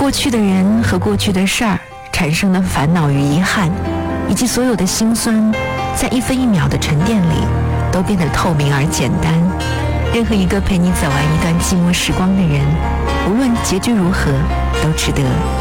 过去的人和过去的事儿产生的烦恼与遗憾，以及所有的辛酸，在一分一秒的沉淀里都变得透明而简单。任何一个陪你走完一段寂寞时光的人，无论结局如何，都值得